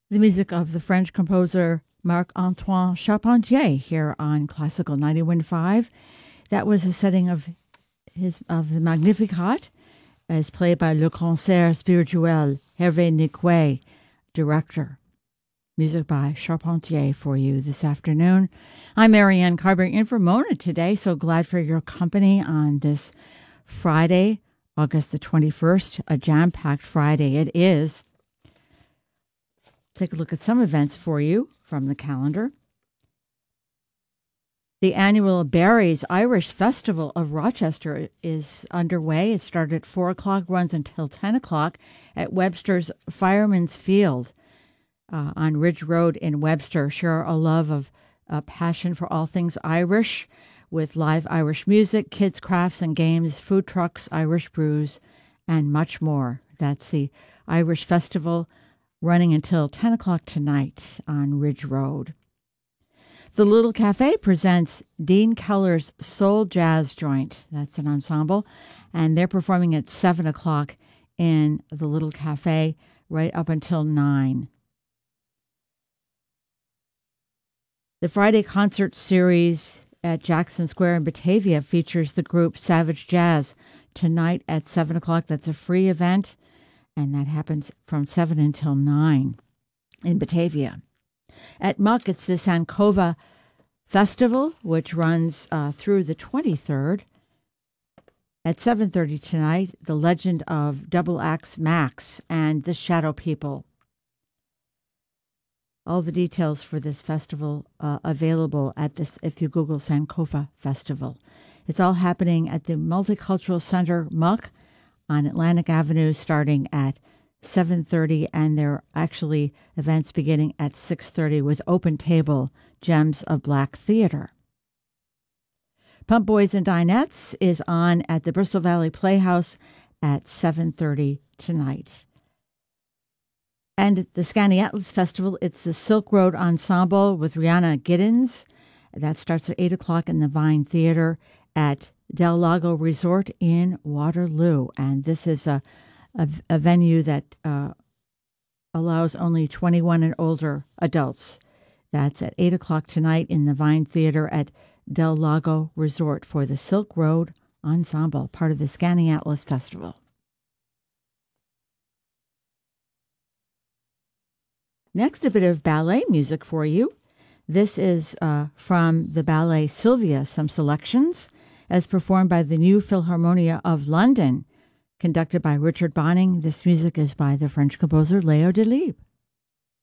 The music of the French composer Marc-Antoine Charpentier here on Classical 91.5. That was a setting of the Magnificat, as played by Le Concert Spirituel, Hervé Niquet, director. Music by Charpentier for you this afternoon. I'm Marianne Carberry in for Mona today. So glad for your company on this Friday, August the 21st, a jam-packed Friday it is. Take a look at some events for you from the calendar. The annual Barry's Irish Festival of Rochester is underway. It started at 4 o'clock, runs until 10 o'clock at Webster's Fireman's Field on Ridge Road in Webster. Share a love of passion for all things Irish with live Irish music, kids' crafts and games, food trucks, Irish brews, and much more. That's the Irish Festival running until 10 o'clock tonight on Ridge Road. The Little Cafe presents Dean Keller's Soul Jazz Joint. That's an ensemble, and they're performing at 7 o'clock in the Little Cafe right up until 9. The Friday concert series at Jackson Square in Batavia features the group Savage Jazz tonight at 7 o'clock. That's a free event, and that happens from 7 until 9 in Batavia. At Muck, it's the Sankova Festival, which runs through the 23rd. At 7:30 tonight, The Legend of Double Axe Max and the Shadow People. All the details for this festival available at this if you Google Sankova Festival. It's all happening at the Multicultural Center Muck on Atlantic Avenue starting at 7:30, and there are actually events beginning at 6:30 with Open Table, Gems of Black Theater. Pump Boys and Dinettes is on at the Bristol Valley Playhouse at 7:30 tonight. And at the Scanny Atlas Festival, it's the Silk Road Ensemble with Rihanna Giddens. That starts at 8 o'clock in the Vine Theater at Del Lago Resort in Waterloo. And this is a venue that allows only 21 and older adults. That's at 8 o'clock tonight in the Vine Theater at Del Lago Resort for the Silk Road Ensemble, part of the Scanny Atlas Festival. Next, a bit of ballet music for you. This is from the ballet Sylvia, some selections, as performed by the New Philharmonia of London, conducted by Richard Bonning. This music is by the French composer Léo Delibes.